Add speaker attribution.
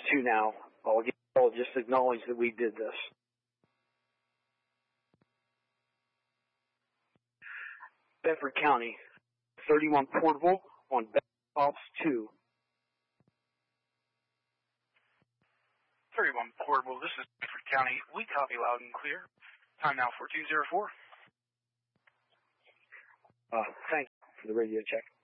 Speaker 1: 2 now. I'll just acknowledge that we did this. Bedford County, 31 Portable on Bedford Ops 2.
Speaker 2: 31 Portable, this is Bedford County. We copy loud and clear. Time now for 204.
Speaker 1: Thanks for the radio check.